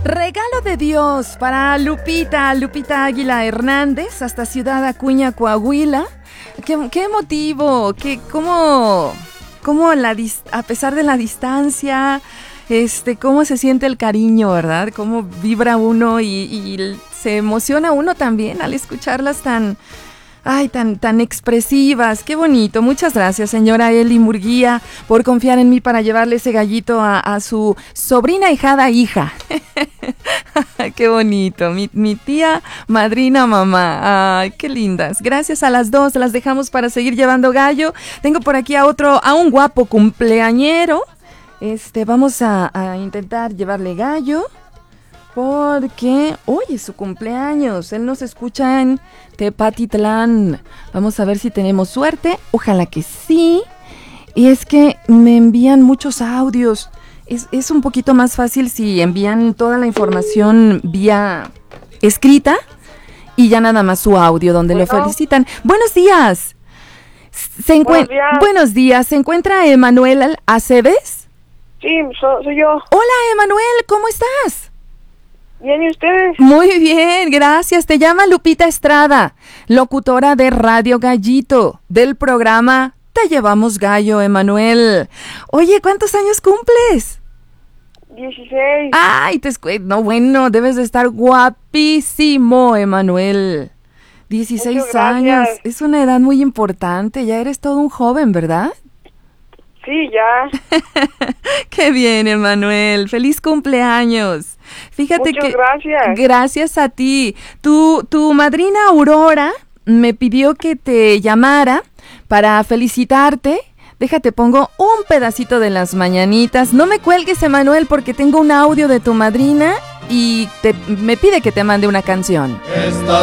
Regalo de Dios para Lupita Águila Hernández, hasta Ciudad Acuña, Coahuila. Qué emotivo, cómo a pesar de la distancia, cómo se siente el cariño, ¿verdad? Cómo vibra uno y se emociona uno también al escucharlas tan expresivas. Qué bonito. Muchas gracias, señora Eli Murguía, por confiar en mí para llevarle ese gallito a su sobrina, ahijada, hija. Qué bonito. Mi tía, madrina, mamá. Ay, qué lindas. Gracias a las dos. Las dejamos para seguir llevando gallo. Tengo por aquí a un guapo cumpleañero. Vamos a intentar llevarle gallo. Porque hoy es su cumpleaños. Él nos escucha en Tepatitlán. Vamos a ver si tenemos suerte. Ojalá que sí. Y es que me envían muchos audios. Es un poquito más fácil si envían toda la información vía escrita y ya nada más su audio donde lo felicitan. Buenos días. Buenos días. ¿Se encuentra Emanuel Aceves? Sí, soy yo. Hola, Emanuel. ¿Cómo estás? Bien, ¿y ustedes? Muy bien, gracias. Te llama Lupita Estrada, locutora de Radio Gallito, del programa Te Llevamos Gallo, Emanuel. Oye, ¿cuántos años cumples? 16. Ay, bueno, debes de estar guapísimo, Emanuel. 16 años, es una edad muy importante, ya eres todo un joven, ¿verdad? Sí, ya. Qué bien, Emanuel. Feliz cumpleaños. Fíjate Muchas gracias. Gracias a ti. Tu madrina Aurora me pidió que te llamara para felicitarte. Déjate, pongo un pedacito de las mañanitas. No me cuelgues, Emanuel, porque tengo un audio de tu madrina y me pide que te mande una canción. Esta